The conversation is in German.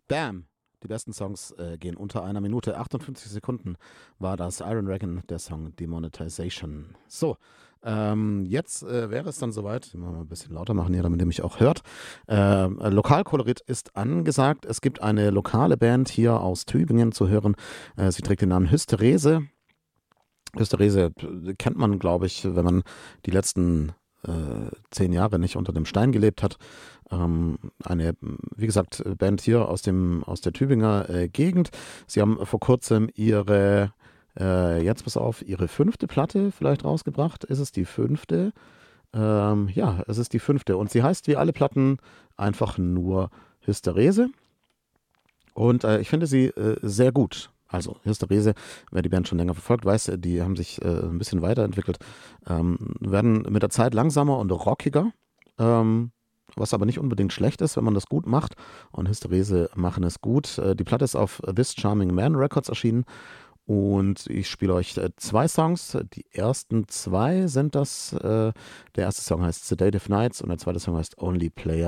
Bam! Die besten Songs gehen unter einer Minute. 58 Sekunden war das Iron Dragon, der Song Demonetization. So, jetzt wäre es dann soweit. Mal ein bisschen lauter machen hier, damit ihr mich auch hört. Lokalkolorit ist angesagt. Es gibt eine lokale Band hier aus Tübingen zu hören. Sie trägt den Namen Hysterese. Hysterese kennt man, glaube ich, wenn man die letzten 10 Jahre nicht unter dem Stein gelebt hat. Eine, wie gesagt, Band hier aus der Tübinger Gegend. Sie haben vor kurzem ihre, jetzt pass auf, ihre 5. Platte vielleicht rausgebracht. Ist es die 5.? Ja, es ist die 5. Und sie heißt wie alle Platten einfach nur Hysterese. Und ich finde sie sehr gut. Also Hysterese, wer die Band schon länger verfolgt, weiß, die haben sich ein bisschen weiterentwickelt, werden mit der Zeit langsamer und rockiger, was aber nicht unbedingt schlecht ist, wenn man das gut macht. Und Hysterese machen es gut. Die Platte ist auf This Charming Man Records erschienen und ich spiele euch 2 Songs. Die ersten 2 sind das. Der erste Song heißt Sedative Nights und der zweite Song heißt Only Player